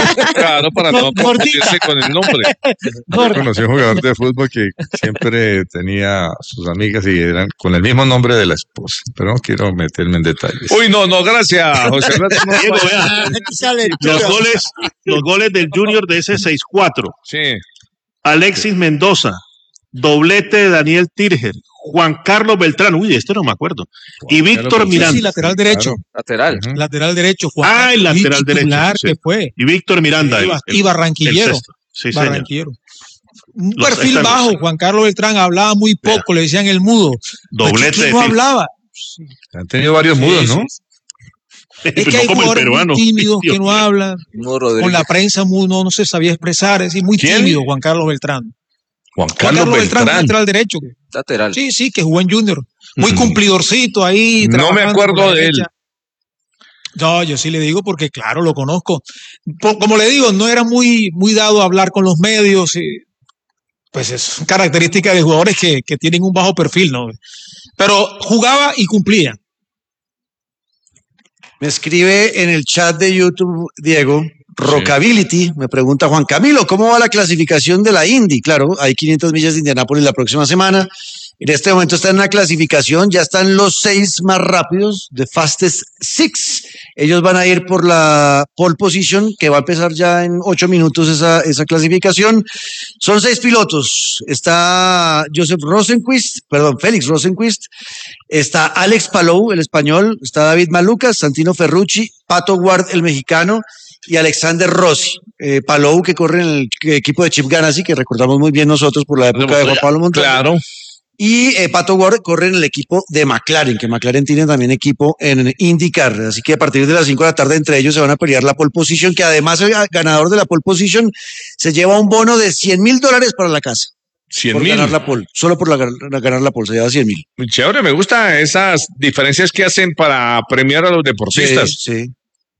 Claro, para no confundirse con el nombre. Yo conocí a un jugador de fútbol que siempre tenía sus amigas y eran con el mismo nombre de la esposa, pero no quiero meterme en detalles. Uy, no, gracias, José Alberto. No, Diego, vea, los goles del Junior de ese 6-4. sí. Alexis Mendoza, doblete de Daniel Tirger, Juan Carlos Beltrán, uy, este no me acuerdo, y Víctor Miranda. Sí, lateral derecho. Lateral. Ujú. Lateral derecho. El lateral derecho. Que fue. Y Víctor Miranda. Y barranquillero. sexto. Sí, señor. Barranquillero. Un Los perfil externos. bajo. Juan Carlos Beltrán hablaba muy poco, le decían el mudo. Doblete ¿Quién de no fil- hablaba? Han tenido varios mudos, ¿no? Es Pero que no hay como el jugadores peruano. muy tímidos Dios que no mío. hablan. No, Rodríguez. Con la prensa no se sabía expresar. Es decir, muy ¿Quién? tímido Juan Carlos Beltrán. Juan Juan Carlos Beltrán. lateral derecho. Lateral. Sí, que jugó en Junior. Muy cumplidorcito ahí. No me trabajando acuerdo por la de él. derecha. No, yo sí le digo porque, claro, lo conozco. Como le digo, no era muy dado a hablar con los medios. Pues es característica de jugadores que tienen un bajo perfil, ¿no? Pero jugaba y cumplía. Me escribe en el chat de YouTube, Diego, Rockability, me pregunta Juan Camilo, ¿cómo va la clasificación de la Indy? Claro, hay 500 millas de Indianápolis la próxima semana. En este momento está en la clasificación, ya están los 6 más rápidos, The Fastest Six. Ellos van a ir por la pole position, que va a empezar ya en 8 minutos esa clasificación. Son 6 pilotos. Está Félix Rosenquist, está Alex Palou, el español, está David Malucas, Santino Ferrucci, Pato Ward, el mexicano, y Alexander Rossi. Palou, que corre en el equipo de Chip Ganassi, que recordamos muy bien nosotros por la época de Juan Pablo Montoya. Claro. Y Pato Ward corre en el equipo de McLaren, que McLaren tiene también equipo en IndyCar. Así que a partir de las 5 de la tarde entre ellos se van a pelear la pole position, que además el ganador de la pole position se lleva un bono de $100,000 para la casa. 100,000. Por ganar la pole. Solo por ganar la pole se lleva 100,000. Muy chévere, me gusta esas diferencias que hacen para premiar a los deportistas. Sí.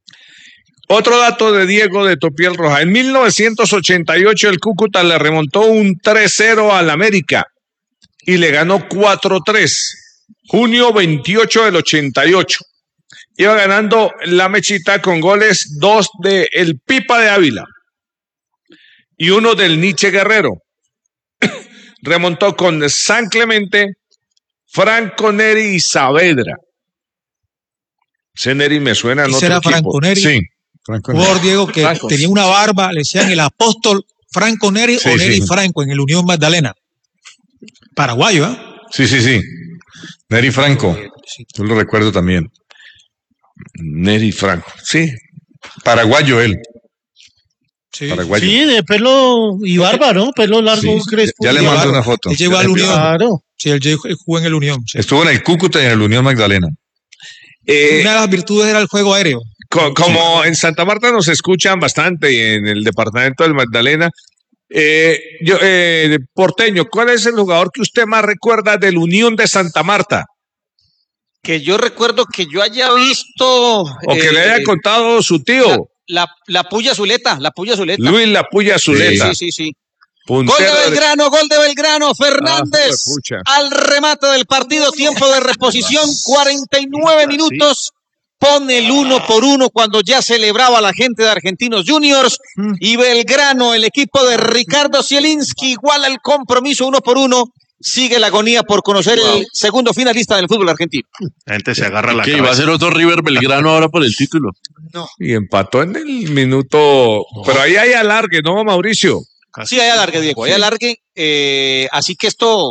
Otro dato de Diego de Topiel Roja. En 1988 el Cúcuta le remontó un 3-0 al América y le ganó 4-3. Junio 28 del 88. Iba ganando la Mechita con goles, 2 de el Pipa de Ávila y 1 del Nietzsche Guerrero. Remontó con San Clemente, Franco Neri y Saavedra. Ese Neri me suena en ¿Ese otro era equipo. Franco Neri? Sí. Jugador, Diego, que Franco. tenía una barba, le decían el apóstol Franco Neri Sí, o Neri sí. Franco en el Unión Magdalena. Paraguayo, ¿eh? Sí. Neri Franco, yo lo recuerdo también. Neri Franco. Sí. Paraguayo él. Sí. Paraguayo. Sí, de pelo y barba, ¿no? Pelo largo, Sí, crespo. ya le y mando barba. una foto. Él llegó al Unión. Claro. Sí, él jugó en el Unión. Sí. Estuvo en el Cúcuta y en el Unión Magdalena. Una de las virtudes era el juego aéreo. Como en Santa Marta nos escuchan bastante y en el departamento del Magdalena. Porteño, ¿cuál es el jugador que usted más recuerda del Unión de Santa Marta? Que yo recuerdo que yo haya visto. O que le haya contado su tío, La Puya Zuleta. Luis La Puya Zuleta. Sí. Puntero Gol de Belgrano, Fernández. pucha. Al remate del partido, tiempo de reposición, 49 minutos. Pone el 1-1 cuando ya celebraba la gente de Argentinos Juniors. Y Belgrano, el equipo de Ricardo Zielinski, iguala el compromiso 1-1. Sigue la agonía por conocer el segundo finalista del fútbol argentino. La gente se agarra la ¿Qué? ¿Va a cabeza. ser otro River Belgrano ahora por el título? Y empató en el minuto. Pero ahí hay alargue, ¿no, Mauricio? Sí, hay alargue, Diego, hay alargue. Así que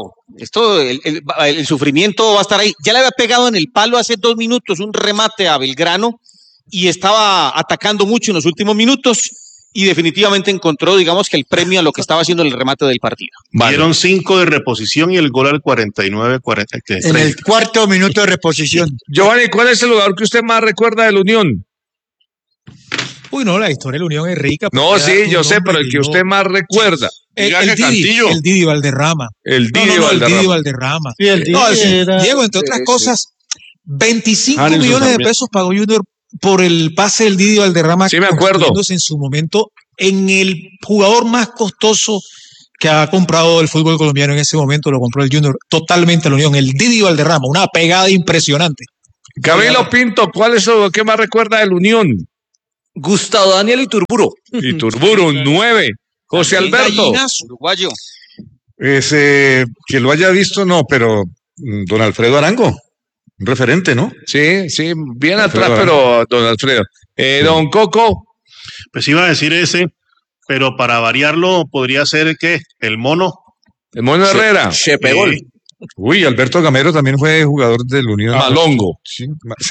el sufrimiento va a estar ahí. Ya le había pegado en el palo hace 2 minutos un remate a Belgrano y estaba atacando mucho en los últimos minutos y definitivamente encontró, digamos, que el premio a lo que estaba haciendo el remate del partido. Dieron 5 de reposición y el gol al 49, 40. En el cuarto minuto de reposición. Giovanni, ¿cuál es el jugador que usted más recuerda del Unión? Uy, no, la historia de la Unión es rica. No, porque sí, era yo un sé, hombre pero el que yo- usted más recuerda. El Diga que Didi, Cantillo. el Didi Valderrama. El Didi El Valderrama. Didi Valderrama. Sí, el Didi No, era- Diego, entre otras cosas, 25 Harrison millones de también. pesos pagó Junior por el pase del Didi Valderrama. Sí, me acuerdo. convirtiéndose en su momento en el jugador más costoso que ha comprado el fútbol colombiano en ese momento. Lo compró el Junior totalmente a la Unión. El Didi Valderrama, una pegada impresionante. Camilo Pinto, ¿cuál es lo que más recuerda del Unión? Gustavo Daniel Iturburu. Iturburu, 9. José Alberto. Uruguayo. Que lo haya visto, no, pero don Alfredo Arango, un referente, ¿no? Sí, bien atrás, pero don Alfredo. Don Coco. Pues iba a decir ese, pero para variarlo podría ser que el Mono. El Mono Herrera. Se pegó. Uy, Alberto Gamero también fue jugador del Unión. Malongo. Sí.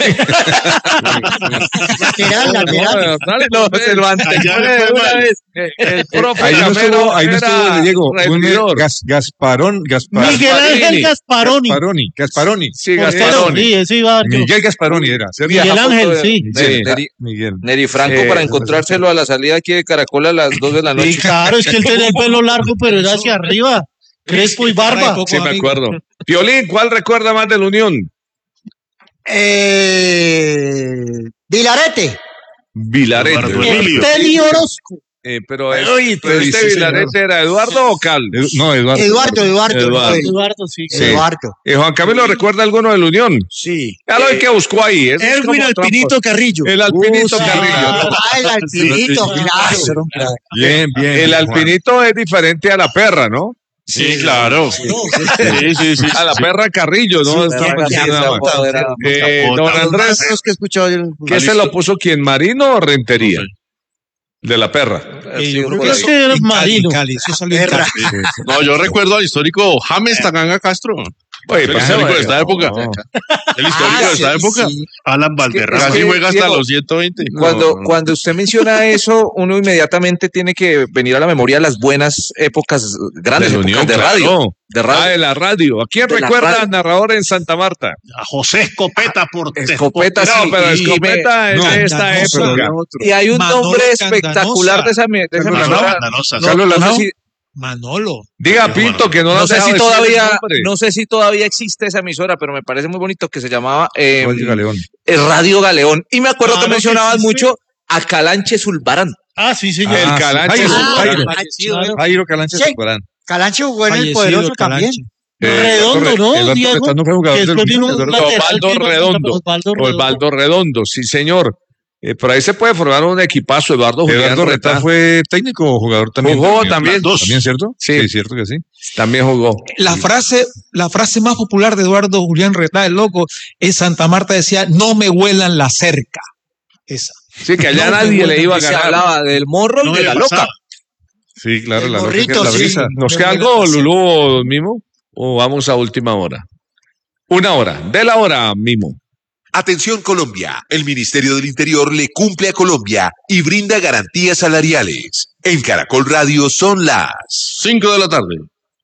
Lateral. Se lo antepone una vez. El profe Ahí no estuvo Diego. Gasparón. Miguel Ángel Gasparoni. Gasparoni. Sí, Gasparoni. Sí, ese iba. Miguel Gasparoni era. Miguel Ángel, sí. Miguel. Neri Franco para encontrárselo a la salida aquí de Caracol a las 2 de la noche. Sí, claro, es que él tenía el pelo largo, pero era hacia arriba. Crespo y barba. Sí, me acuerdo. Piolín, ¿cuál recuerda más de la Unión? Vilarete. Vilarete. Teli Orozco. Pero este Vilarete era Eduardo o Cal. No, Eduardo. Eduardo, sí. Eduardo. Juan Camilo, ¿recuerda alguno de la Unión? Sí. Ya lo que buscó ahí. Erwin Alpinito Carrillo. El Alpinito Carrillo. El Alpinito, claro. Bien. El Alpinito es diferente a la perra, ¿no? Sí, claro. Sí. A la perra Carrillo, ¿no? Sí, Don Andrés, ¿qué se lo puso quién? ¿Marino o Rentería? De la perra. Yo creo que era Marino. No, yo recuerdo al histórico James Taganga Castro. Oye, El pues, histórico de esta época. El histórico de esta época. Alan Valderrama. Casi juega hasta Diego, los 120. Cuando usted menciona eso, uno inmediatamente tiene que venir a la memoria las buenas épocas, grandes de la épocas Unión, de radio. claro. De radio. De la radio. ¿A quién De la recuerda radio. narrador en Santa Marta? A José Escopeta por Escopeta, No, sí, pero y Escopeta es de esta Candanosa. época. Y hay un Manolo nombre espectacular de esa emisora. No sé si- Manolo. Diga Pinto que no no lo sé si todavía existe esa emisora, pero me parece muy bonito que se llamaba Radio Galeón. Radio Galeón. Y me acuerdo que Claro que mencionaban existe. mucho a Calanche Zulbarán. Ah, sí, señor. El Calanche. Jairo Calanche Sí. Zulbarán. Calanche jugó en el Fallecido Poderoso también. Calanche. Redondo, ¿no, Eduardo Diego? Retano fue jugador Que del después vino un Unión. lateral Osvaldo que- Redondo. Osvaldo Redondo, sí señor. Por ahí se puede formar un equipazo. Eduardo Retano Retá fue técnico o jugador también. Jugó también. ¿También, cierto? Sí. Cierto que sí. También jugó. La frase más popular de Eduardo Julián Retá, el loco, en Santa Marta decía, no me huelan la cerca. Esa. Sí, que allá No, nadie qué le iba a Se ganar. hablaba del morro y de la loca. Sí, claro, El la loca que es morrito, la sí. brisa. ¿Nos queda algo, Lulú o Mimo? ¿O vamos a última hora? Una hora. De la hora, Mimo. Atención Colombia, el Ministerio del Interior le cumple a Colombia y brinda garantías salariales. En Caracol Radio son las 5 de la tarde.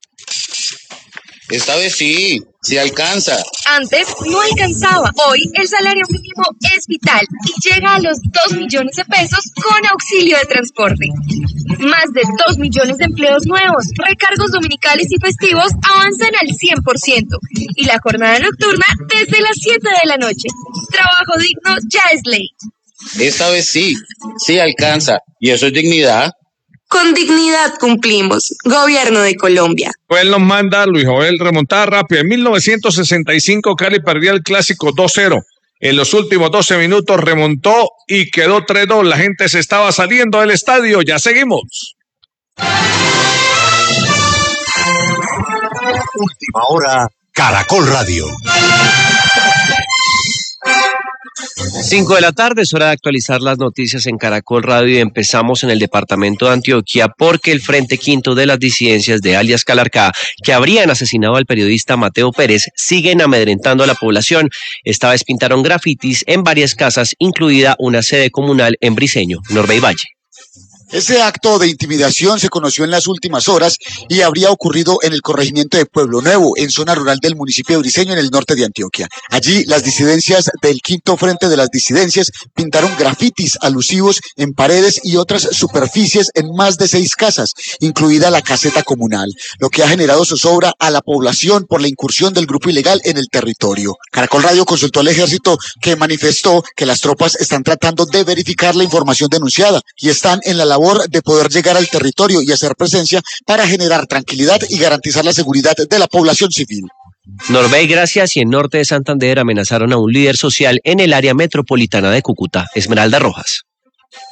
Esta vez sí alcanza. Antes no alcanzaba. Hoy el salario mínimo es vital y llega a los 2 millones de pesos con auxilio de transporte. Más de 2 millones de empleos nuevos, recargos dominicales y festivos avanzan al 100%. Y la jornada nocturna desde las 7 de la noche. Trabajo digno ya es ley. Esta vez sí alcanza. Y eso es dignidad. Con dignidad cumplimos. Gobierno de Colombia. Él nos manda, Luis Joel, remontada rápida. En 1965 Cali perdía el clásico 2-0. En los últimos 12 minutos remontó y quedó 3-2. La gente se estaba saliendo del estadio. Ya seguimos. Última Hora, Caracol Radio. 5 de la tarde, es hora de actualizar las noticias en Caracol Radio y empezamos en el departamento de Antioquia porque el Frente Quinto de las disidencias de alias Calarcá, que habrían asesinado al periodista Mateo Pérez, siguen amedrentando a la población. Esta vez pintaron grafitis en varias casas, incluida una sede comunal en Briceño, Norbey Valle. Ese acto de intimidación se conoció en las últimas horas y habría ocurrido en el corregimiento de Pueblo Nuevo, en zona rural del municipio de Briceño, en el norte de Antioquia. Allí, las disidencias del Quinto Frente de las Disidencias pintaron grafitis alusivos en paredes y otras superficies en más de 6 casas, incluida la caseta comunal, lo que ha generado zozobra a la población por la incursión del grupo ilegal en el territorio. Caracol Radio consultó al ejército, que manifestó que las tropas están tratando de verificar la información denunciada y están en la labor de poder llegar al territorio y hacer presencia para generar tranquilidad y garantizar la seguridad de la población civil. Norbey, gracias. Y en norte de Santander amenazaron a un líder social en el área metropolitana de Cúcuta, Esmeralda Rojas.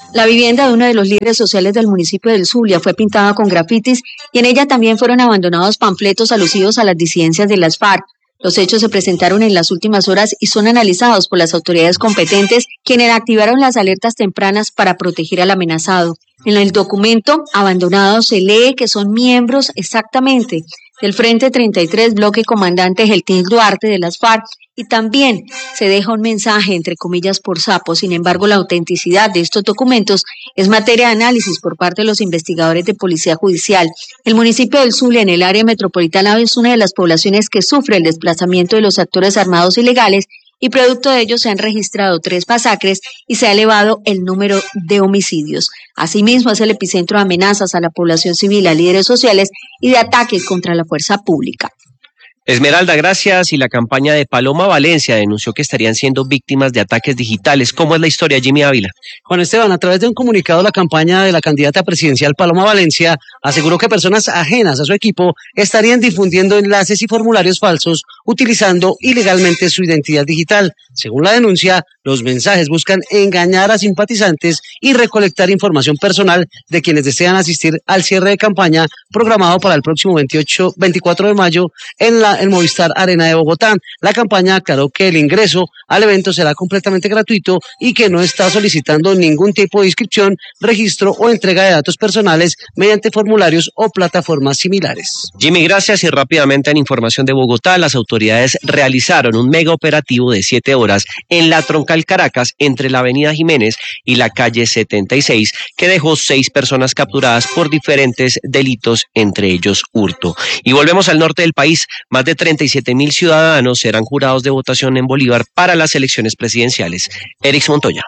La vivienda de uno de los líderes sociales del municipio del Zulia fue pintada con grafitis y en ella también fueron abandonados panfletos alusivos a las disidencias de las FARC. Los hechos se presentaron en las últimas horas y son analizados por las autoridades competentes, quienes activaron las alertas tempranas para proteger al amenazado. En el documento abandonado se lee que son miembros exactamente del Frente 33, bloque comandante Geltín Duarte de las FARC, y también se deja un mensaje, entre comillas, por sapo. Sin embargo, la autenticidad de estos documentos es materia de análisis por parte de los investigadores de Policía Judicial. El municipio del Zulia, en el área metropolitana, es una de las poblaciones que sufre el desplazamiento de los actores armados ilegales y producto de ello se han registrado 3 masacres y se ha elevado el número de homicidios. Asimismo, es el epicentro de amenazas a la población civil, a líderes sociales y de ataques contra la fuerza pública. Esmeralda, gracias. Y la campaña de Paloma Valencia denunció que estarían siendo víctimas de ataques digitales. ¿Cómo es la historia, Jimmy Ávila? Juan Esteban, a través de un comunicado, la campaña de la candidata presidencial Paloma Valencia aseguró que personas ajenas a su equipo estarían difundiendo enlaces y formularios falsos utilizando ilegalmente su identidad digital. Según la denuncia, los mensajes buscan engañar a simpatizantes y recolectar información personal de quienes desean asistir al cierre de campaña programado para el próximo 24 de mayo en el Movistar Arena de Bogotá. La campaña aclaró que el ingreso al evento será completamente gratuito y que no está solicitando ningún tipo de inscripción, registro o entrega de datos personales mediante formularios o plataformas similares. Jimmy, gracias. Y rápidamente en información de Bogotá, las autoridades realizaron un mega operativo de 7 horas en la troncal Caracas entre la avenida Jiménez y la calle 76, que dejó 6 personas capturadas por diferentes delitos, entre ellos hurto. Y volvemos al norte del país. Más de 37.000 ciudadanos serán jurados de votación en Bolívar para las elecciones presidenciales. Erix Montoya.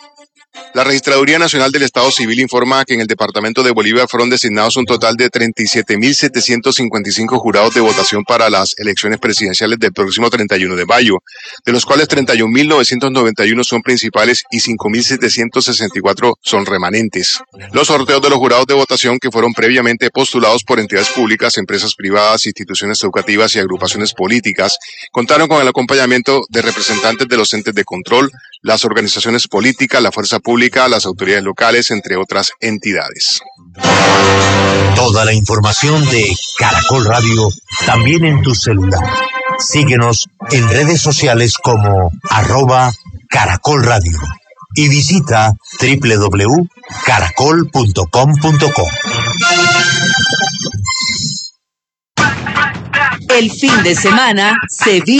La Registraduría Nacional del Estado Civil informa que en el departamento de Bolívar fueron designados un total de 37.755 jurados de votación para las elecciones presidenciales del próximo 31 de mayo, de los cuales 31.991 son principales y 5.764 son remanentes. Los sorteos de los jurados de votación, que fueron previamente postulados por entidades públicas, empresas privadas, instituciones educativas y agrupaciones políticas, contaron con el acompañamiento de representantes de los entes de control, las organizaciones políticas, la fuerza pública, las autoridades locales, entre otras entidades. Toda la información de Caracol Radio también en tu celular. Síguenos en redes sociales como @Caracol Radio y visita www.caracol.com.co. El fin de semana se vive